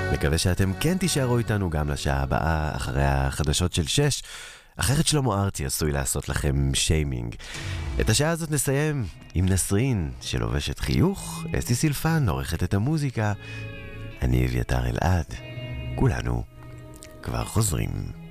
מקווה שאתם כן תישארו איתנו גם לשעה הבאה אחרי החדשות של 6. אחרת שלמה ארצי עשוי לעשות לכם שיימינג. את השעה הזאת נסיים עם נסרין שלובשת חיוך, אסתי סילפן עורכת את המוזיקה, אני אביתר אלעד. כולנו כבר חוזרים.